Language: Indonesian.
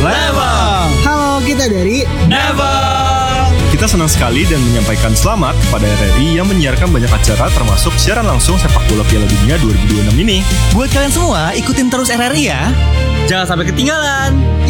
Level. Halo, kita dari Never. Kita senang sekali dan menyampaikan selamat kepada RRI yang menyiarkan banyak acara termasuk siaran langsung sepak bola Piala Dunia 2026 ini. Buat kalian semua, ikutin terus RRI ya. Jangan sampai ketinggalan.